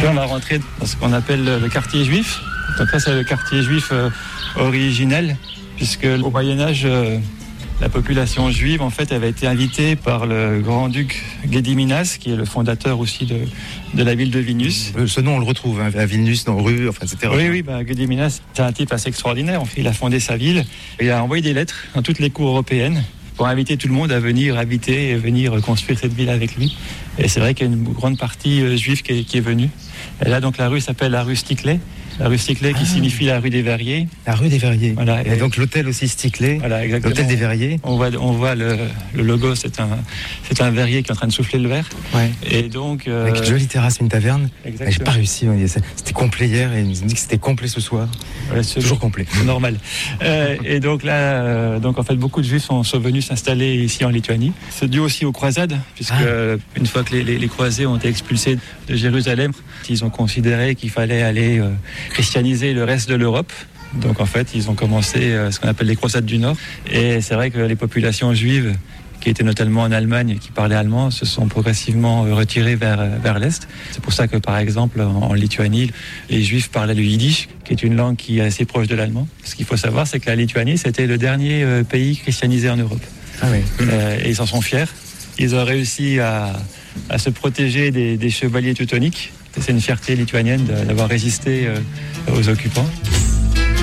Puis on va rentrer dans ce qu'on appelle le quartier juif. Donc là, c'est le quartier juif originel, puisque au Moyen-Âge, la population juive, en fait, avait été invitée par le grand-duc Gediminas, qui est le fondateur aussi de la ville de Vilnius. Ce nom, on le retrouve à Vilnius, dans rue, enfin, etc. Oui, Gediminas, c'est un type assez extraordinaire. En fait, il a fondé sa ville. Il a envoyé des lettres dans toutes les cours européennes pour inviter tout le monde à venir habiter et venir construire cette ville avec lui. Et c'est vrai qu'il y a une grande partie juive qui est venue. Et là, donc, la rue s'appelle la rue Stickley. La rue Stickley qui signifie la rue des Verriers. La rue des Verriers. Voilà. Et donc l'hôtel aussi Stickley. Voilà, exactement. L'hôtel des Verriers. On voit le logo, c'est un verrier qui est en train de souffler le verre. Ouais. Et donc. Avec une jolie terrasse, une taverne. Exactement. J'ai pas réussi. C'était complet hier et ils nous ont dit que c'était complet ce soir. Ouais, toujours complet. C'est normal. Et donc là, en fait, beaucoup de Juifs sont venus s'installer ici en Lituanie. C'est dû aussi aux croisades, puisque une fois que les croisés ont été expulsés de Jérusalem, ils ont considéré qu'il fallait aller christianiser le reste de l'Europe. Donc en fait, ils ont commencé ce qu'on appelle les croisades du Nord. Et c'est vrai que les populations juives, qui étaient notamment en Allemagne et qui parlaient allemand, se sont progressivement retirées vers l'Est. C'est pour ça que, par exemple, en Lituanie, les Juifs parlaient le yiddish, qui est une langue qui est assez proche de l'allemand. Ce qu'il faut savoir, c'est que la Lituanie, c'était le dernier pays christianisé en Europe. Ah oui. Et ils en sont fiers. Ils ont réussi à se protéger des chevaliers teutoniques. C'est une fierté lituanienne d'avoir résisté aux occupants.